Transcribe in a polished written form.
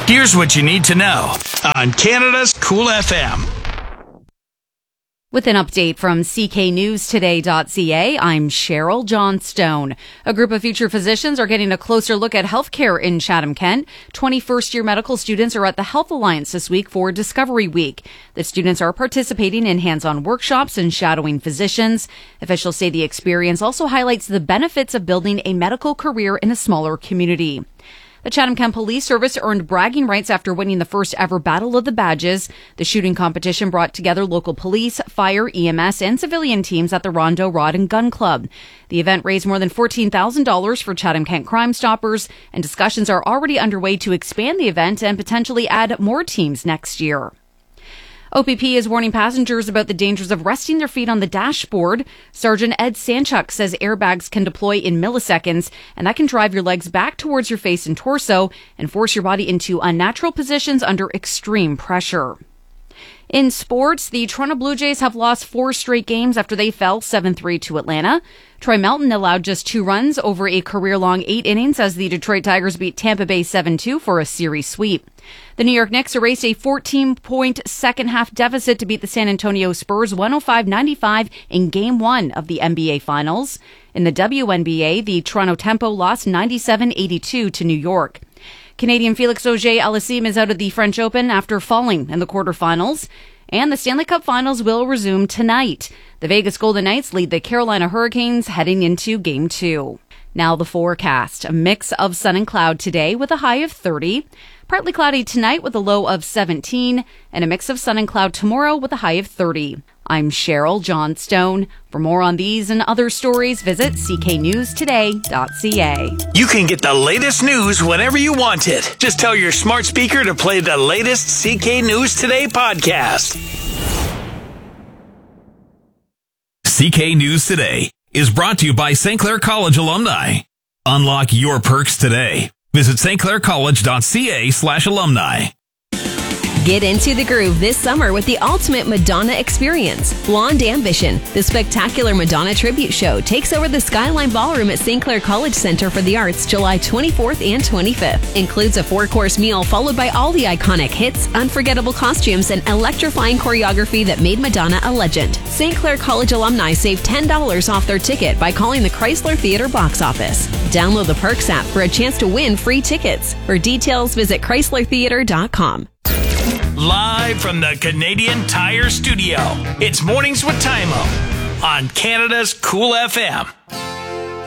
Here's what you need to know on Canada's Cool FM. With an update from cknewstoday.ca, I'm Cheryl Johnstone. A group of future physicians are getting a closer look at healthcare in Chatham-Kent. 21st-year medical students are at the Health Alliance this week for Discovery Week. The students are participating in hands-on workshops and shadowing physicians. Officials say the experience also highlights the benefits of building a medical career in a smaller community. The Chatham-Kent Police Service earned bragging rights after winning the first ever Battle of the Badges. The shooting competition brought together local police, fire, EMS, and civilian teams at the Rondo Rod and Gun Club. The event raised more than $14,000 for Chatham-Kent Crime Stoppers, and discussions are already underway to expand the event and potentially add more teams next year. OPP is warning passengers about the dangers of resting their feet on the dashboard. Sergeant Ed Sanchuk says airbags can deploy in milliseconds, and that can drive your legs back towards your face and torso and force your body into unnatural positions under extreme pressure. In sports, the Toronto Blue Jays have lost 4 straight games after they fell 7-3 to Atlanta. Troy Melton allowed just 2 runs over a career-long 8 innings as the Detroit Tigers beat Tampa Bay 7-2 for a series sweep. The New York Knicks erased a 14-point second-half deficit to beat the San Antonio Spurs 105-95 in Game 1 of the NBA Finals. In the WNBA, the Toronto Tempo lost 97-82 to New York. Canadian Felix Auger-Aliassime is out of the French Open after falling in the quarterfinals. And the Stanley Cup Finals will resume tonight. The Vegas Golden Knights lead the Carolina Hurricanes heading into Game 2. Now the forecast. A mix of sun and cloud today with a high of 30. Partly cloudy tonight with a low of 17. And a mix of sun and cloud tomorrow with a high of 30. I'm Cheryl Johnstone. For more on these and other stories, visit cknewstoday.ca. You can get the latest news whenever you want it. Just tell your smart speaker to play the latest CK News Today podcast. CK News Today is brought to you by St. Clair College alumni. Unlock your perks today. Visit stclaircollege.ca/alumni. Get into the groove this summer with the ultimate Madonna experience. Blonde Ambition, the spectacular Madonna tribute show, takes over the Skyline Ballroom at St. Clair College Center for the Arts July 24th and 25th. Includes a 4-course meal followed by all the iconic hits, unforgettable costumes, and electrifying choreography that made Madonna a legend. St. Clair College alumni save $10 off their ticket by calling the Chrysler Theatre box office. Download the Perks app for a chance to win free tickets. For details, visit chryslertheatre.com. Live from the Canadian Tire Studio, it's Mornings with Tymo on Canada's Cool FM.